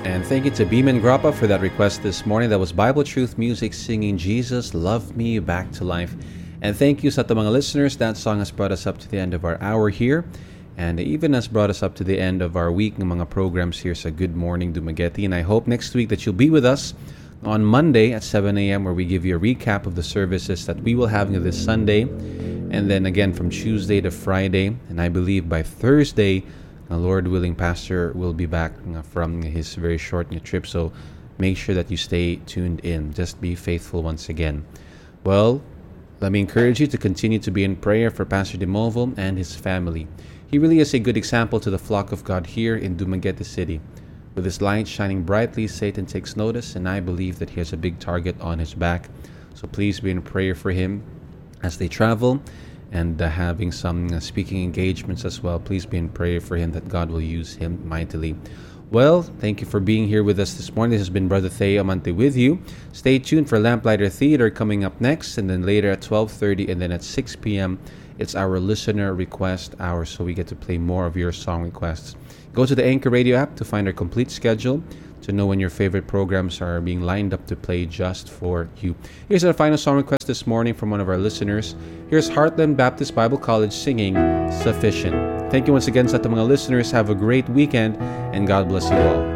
And thank you to Beeman Grappa for that request this morning. That was Bible Truth Music singing Jesus Love Me Back to Life. And thank you sa ating mga listeners. That song has brought us up to the end of our hour here. And even has brought us up to the end of our week ng mga programs here sa Good Morning Dumaguete. And I hope next week that you'll be with us on Monday at 7 a.m. where we give you a recap of the services that we will have this Sunday. And then again from Tuesday to Friday. And I believe by Thursday, Lord willing, Pastor will be back from his very short trip. So make sure that you stay tuned in. Just be faithful once again. Well, let me encourage you to continue to be in prayer for Pastor Demovo and his family. He really is a good example to the flock of God here in Dumaguete City. With his light shining brightly, Satan takes notice, and I believe that he has a big target on his back. So please be in prayer for him as they travel. And having some speaking engagements as well. Please be in prayer for him that God will use him mightily. Well, thank you for being here with us this morning. This has been Brother Theo Amante with you. Stay tuned for Lamplighter Theater coming up next. And then later at 12:30 and then at 6 p.m. it's our listener request hour. So we get to play more of your song requests. Go to the Anchor Radio app to find our complete schedule, to know when your favorite programs are being lined up to play just for you. Here's our final song request this morning from one of our listeners. Here's Heartland Baptist Bible College singing Sufficient. Thank you once again sa ating mga listeners. Have a great weekend and God bless you all.